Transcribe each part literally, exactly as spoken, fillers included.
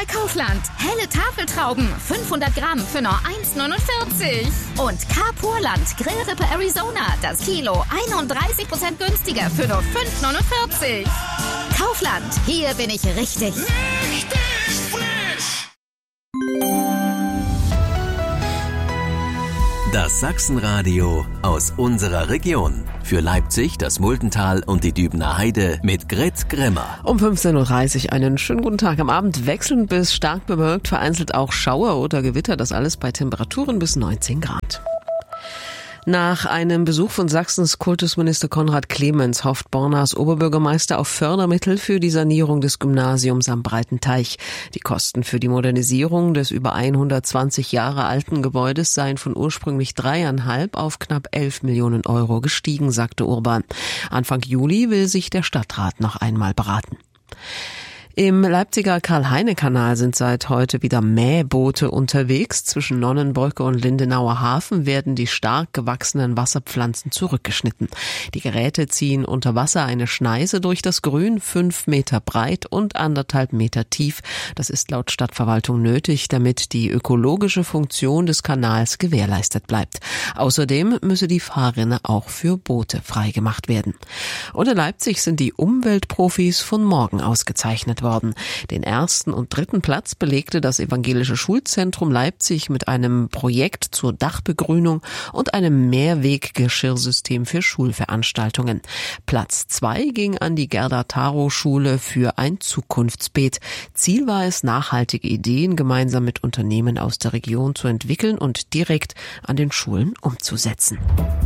bei Kaufland. Helle Tafeltrauben, fünfhundert Gramm für nur eins neunundvierzig. Und Carpurland Grillrippe Arizona, das Kilo einunddreißig Prozent günstiger für nur fünf neunundvierzig. Kaufland, hier bin ich richtig. Richtig frisch! Das Sachsenradio aus unserer Region. Für Leipzig, das Muldental und die Dübener Heide mit Grit Grimmer. Um fünfzehn Uhr dreißig einen schönen guten Tag. Am Abend wechselnd bis stark bewölkt, vereinzelt auch Schauer oder Gewitter. Das alles bei Temperaturen bis neunzehn Grad. Nach einem Besuch von Sachsens Kultusminister Konrad Clemens hofft Bornas Oberbürgermeister auf Fördermittel für die Sanierung des Gymnasiums am Breitenteich. Die Kosten für die Modernisierung des über hundertzwanzig Jahre alten Gebäudes seien von ursprünglich dreieinhalb auf knapp elf Millionen Euro gestiegen, sagte Urban. Anfang Juli will sich der Stadtrat noch einmal beraten. Im Leipziger Karl-Heine-Kanal sind seit heute wieder Mähboote unterwegs. Zwischen Nonnenbrücke und Lindenauer Hafen werden die stark gewachsenen Wasserpflanzen zurückgeschnitten. Die Geräte ziehen unter Wasser eine Schneise durch das Grün, fünf Meter breit und anderthalb Meter tief. Das ist laut Stadtverwaltung nötig, damit die ökologische Funktion des Kanals gewährleistet bleibt. Außerdem müsse die Fahrrinne auch für Boote freigemacht werden. Und in Leipzig sind die Umweltprofis von morgen ausgezeichnet worden. Den ersten und dritten Platz belegte das Evangelische Schulzentrum Leipzig mit einem Projekt zur Dachbegrünung und einem Mehrweggeschirrsystem für Schulveranstaltungen. Platz zwei ging an die Gerda-Taro-Schule für ein Zukunftsbeet. Ziel war es, nachhaltige Ideen gemeinsam mit Unternehmen aus der Region zu entwickeln und direkt an den Schulen umzusetzen.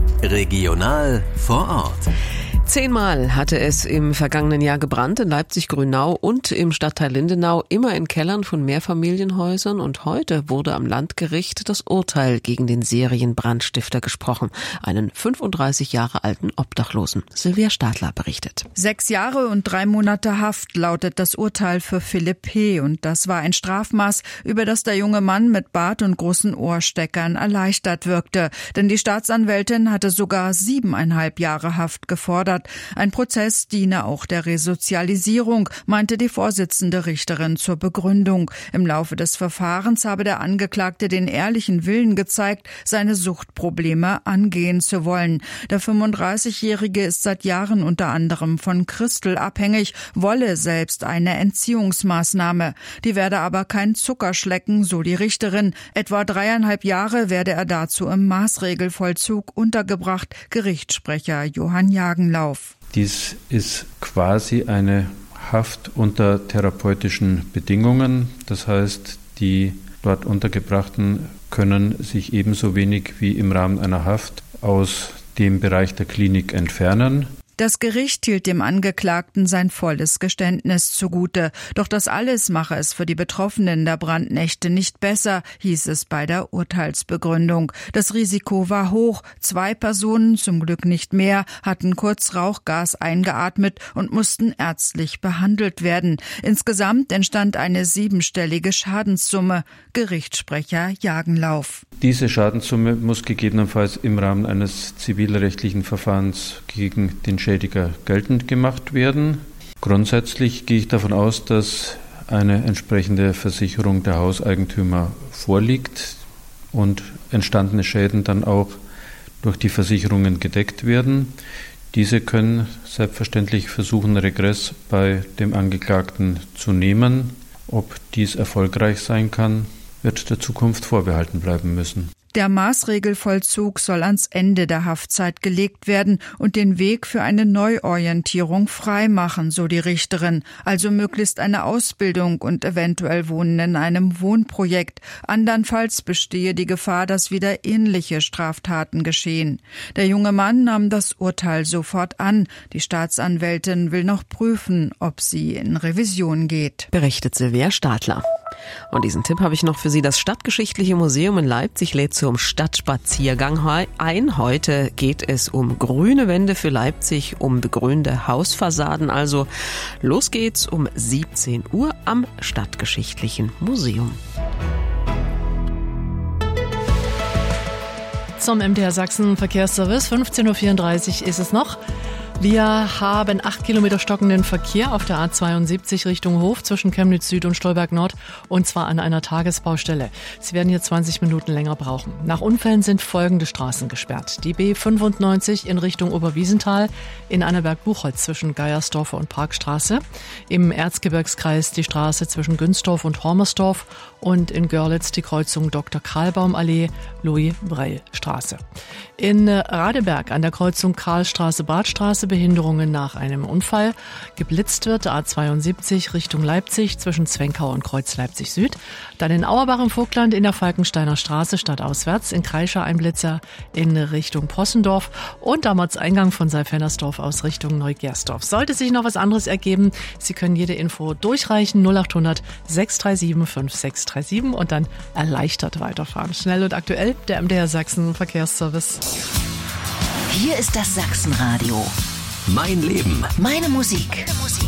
Regional vor Ort. Zehnmal hatte es im vergangenen Jahr gebrannt in Leipzig-Grünau und im Stadtteil Lindenau, immer in Kellern von Mehrfamilienhäusern, und heute wurde am Landgericht das Urteil gegen den Serienbrandstifter gesprochen, einen fünfunddreißig Jahre alten Obdachlosen. Silvia Stadler berichtet. Sechs Jahre und drei Monate Haft lautet das Urteil für Philipp P. Und das war ein Strafmaß, über das der junge Mann mit Bart und großen Ohrsteckern erleichtert wirkte. Denn die Staatsanwältin hatte sogar siebeneinhalb Jahre Haft gefordert. Ein Prozess diene auch der Resozialisierung, meinte die Vorsitzende Richterin zur Begründung. Im Laufe des Verfahrens habe der Angeklagte den ehrlichen Willen gezeigt, seine Suchtprobleme angehen zu wollen. Der fünfunddreißigjährige ist seit Jahren unter anderem von Christel abhängig, wolle selbst eine Entziehungsmaßnahme. Die werde aber kein Zuckerschlecken, so die Richterin. Etwa dreieinhalb Jahre werde er dazu im Maßregelvollzug untergebracht, Gerichtssprecher Johann Jagenlauf. Dies ist quasi eine Haft unter therapeutischen Bedingungen. Das heißt, die dort Untergebrachten können sich ebenso wenig wie im Rahmen einer Haft aus dem Bereich der Klinik entfernen. Das Gericht hielt dem Angeklagten sein volles Geständnis zugute. Doch das alles mache es für die Betroffenen der Brandnächte nicht besser, hieß es bei der Urteilsbegründung. Das Risiko war hoch. Zwei Personen, zum Glück nicht mehr, hatten kurz Rauchgas eingeatmet und mussten ärztlich behandelt werden. Insgesamt entstand eine siebenstellige Schadenssumme. Gerichtssprecher Jagenlauf. Diese Schadenssumme muss gegebenenfalls im Rahmen eines zivilrechtlichen Verfahrens gegen den Schädiger geltend gemacht werden. Grundsätzlich gehe ich davon aus, dass eine entsprechende Versicherung der Hauseigentümer vorliegt und entstandene Schäden dann auch durch die Versicherungen gedeckt werden. Diese können selbstverständlich versuchen, Regress bei dem Angeklagten zu nehmen. Ob dies erfolgreich sein kann, wird der Zukunft vorbehalten bleiben müssen. Der Maßregelvollzug soll ans Ende der Haftzeit gelegt werden und den Weg für eine Neuorientierung freimachen, so die Richterin. Also möglichst eine Ausbildung und eventuell Wohnen in einem Wohnprojekt. Andernfalls bestehe die Gefahr, dass wieder ähnliche Straftaten geschehen. Der junge Mann nahm das Urteil sofort an. Die Staatsanwältin will noch prüfen, ob sie in Revision geht. Berichtet Silvia Stadler. Und diesen Tipp habe ich noch für Sie. Das Stadtgeschichtliche Museum in Leipzig lädt zum Stadtspaziergang ein. Heute geht es um grüne Wände für Leipzig, um begrünte Hausfassaden. Also los geht's um siebzehn Uhr am Stadtgeschichtlichen Museum. Zum M D R Sachsen Verkehrsservice. fünfzehn Uhr vierunddreißig ist es noch. Wir haben acht Kilometer stockenden Verkehr auf der A zweiundsiebzig Richtung Hof zwischen Chemnitz Süd und Stolberg Nord, und zwar an einer Tagesbaustelle. Sie werden hier zwanzig Minuten länger brauchen. Nach Unfällen sind folgende Straßen gesperrt. Die B fünfundneunzig in Richtung Oberwiesenthal, in Annaberg-Buchholz zwischen Geiersdorf und Parkstraße, im Erzgebirgskreis die Straße zwischen Günzdorf und Hormersdorf und in Görlitz die Kreuzung Doktor Karlbaum-Allee, Louis-Brey-Straße. In Radeberg an der Kreuzung Karlstraße-Badstraße Behinderungen nach einem Unfall. Geblitzt wird A zweiundsiebzig Richtung Leipzig zwischen Zwenkau und Kreuz Leipzig Süd. Dann in Auerbach im Vogtland in der Falkensteiner Straße stadtauswärts, in Kreischer ein Blitzer in Richtung Possendorf und am Ortseingang von Saalfennersdorf aus Richtung Neugersdorf. Sollte sich noch was anderes ergeben, Sie können jede Info durchreichen, null acht hundert sechs drei sieben fünf sechs drei sieben und dann erleichtert weiterfahren. Schnell und aktuell, der M D R Sachsen Verkehrsservice. Hier ist das Sachsenradio. Mein Leben. Meine Musik.